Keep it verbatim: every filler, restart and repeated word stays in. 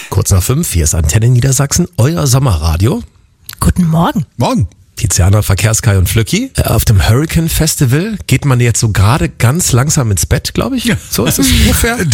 Kurz nach fünf, hier ist Antenne Niedersachsen, euer Sommerradio. Guten Morgen. Morgen. Tiziana, Verkehrskai und Flücki. Auf dem Hurricane Festival geht man jetzt so gerade ganz langsam ins Bett, glaube ich. Ja. So ist es ungefähr.